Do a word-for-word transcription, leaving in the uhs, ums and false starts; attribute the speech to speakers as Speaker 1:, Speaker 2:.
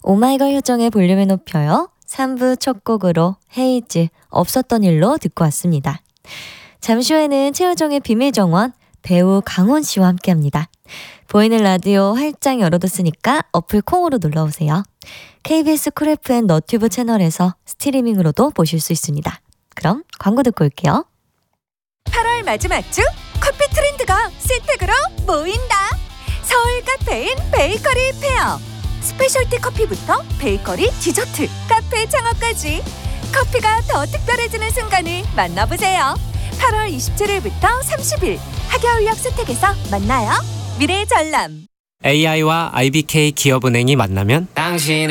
Speaker 1: 오마이걸 효정의 볼륨을 높여요. 삼 부 첫 곡으로 헤이즈 없었던 일로 듣고 왔습니다. 잠시 후에는 최효정의 비밀정원 배우 강원 씨와 함께합니다. 보이는 라디오 활짝 열어뒀으니까 어플 콩으로 놀러오세요. 케이비에스 쿨 에프엠 너튜브 채널에서 스트리밍으로도 보실 수 있습니다. 그럼 광고 듣고 올게요.
Speaker 2: 팔월 마지막 주 커피 트렌드가 신택으로 모인다. 서울 카페인 베이커리 페어. 스페셜티 커피부터 베이커리, 디저트, 카페 창업까지 커피가 더 특별해지는 순간을 만나보세요. 팔월 이십칠일부터 삼십일 하겨울역 스택에서 만나요. 미래의 전람
Speaker 3: 에이아이와 아이비케이 기업은행이 만나면 당신을